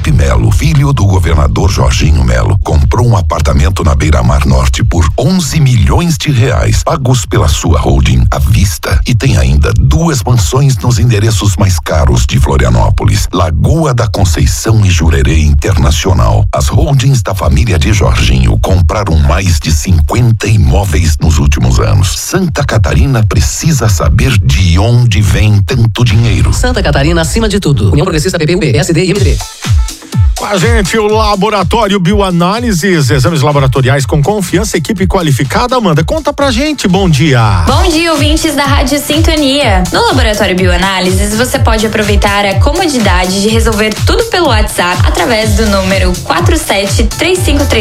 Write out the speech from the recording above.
Felipe Melo, filho do governador Jorginho Melo, comprou um apartamento na Beira-Mar Norte por 11 milhões de reais, pagos pela sua holding à vista, e tem ainda 2 mansões nos endereços mais caros de Florianópolis, Lagoa da Conceição e Jurerê Internacional. As holdings da família de Jorginho compraram mais de 50 imóveis nos últimos anos. Santa Catarina precisa saber de onde vem tanto dinheiro. Santa Catarina acima de tudo. União Progressista, PPUB, PSD e MDB. Com a gente, o Laboratório Bioanálises, exames laboratoriais com confiança, equipe qualificada. Amanda, conta pra gente, bom dia. Bom dia, ouvintes da Rádio Sintonia. No Laboratório Bioanálises, você pode aproveitar a comodidade de resolver tudo pelo WhatsApp através do número 473533